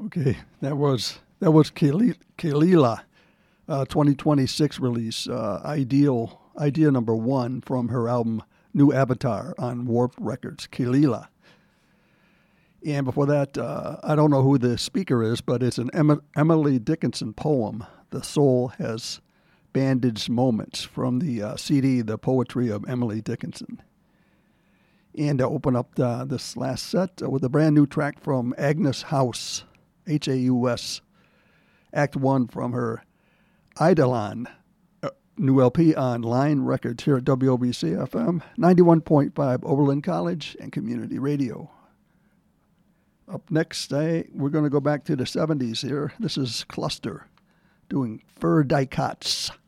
Okay, that was Kelela, 2026 release, idea number 1 from her album New Avatar on Warp Records, Kelela. And before that, I don't know who the speaker is, but it's an Emily Dickinson poem, The Soul Has Bandaged Moments, from the CD, The Poetry of Emily Dickinson. And to open up this last set with a brand new track from Agnes House, Haus, Act 1 from her Eidolon new LP on Line Records here at WOBC FM, 91.5 Oberlin College and Community Radio. Up next, we're going to go back to the 70s here. This is Cluster doing Fur Dicots.